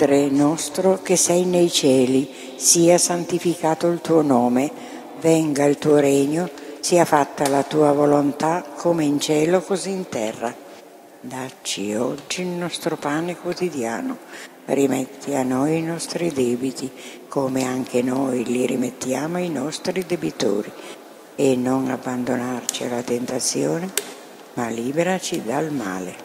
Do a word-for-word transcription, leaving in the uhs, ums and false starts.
Padre nostro che sei nei cieli, sia santificato il tuo nome, venga il tuo regno, sia fatta la tua volontà come in cielo così in terra. Dacci oggi il nostro pane quotidiano, rimetti a noi i nostri debiti, come anche noi li rimettiamo ai nostri debitori, e non abbandonarci alla tentazione, ma liberaci dal male.